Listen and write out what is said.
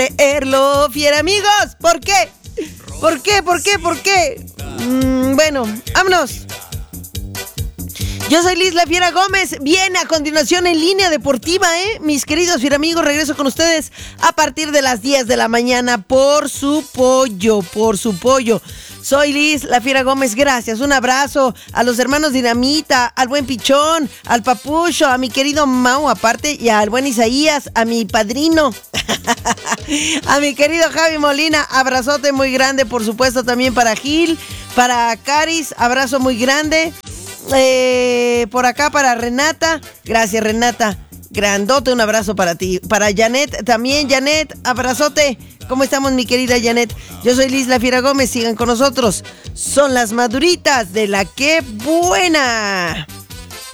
Creerlo, fiera amigos. ¿Por qué? ¿Por qué? ¿Por qué? ¿Por qué? Bueno, vámonos. Yo soy Liz La Fiera Gómez. Viene a continuación en Línea Deportiva, mis queridos fiera amigos. Regreso con ustedes a partir de las 10 de la mañana por su pollo, Soy Liz La Fiera Gómez, gracias. Un abrazo a los hermanos Dinamita, al buen Pichón, al Papucho, a mi querido Mau aparte y al buen Isaías, a mi padrino, a mi querido Javi Molina. Abrazote muy grande, por supuesto, también para Gil, para Caris, abrazo muy grande. Por acá para Renata, gracias Renata, grandote, un abrazo para ti. Para Janet también, Janet, abrazote. ¿Cómo estamos, mi querida Janet? Yo soy Liz La Fiera Gómez, sigan con nosotros. Son las maduritas de la que buena.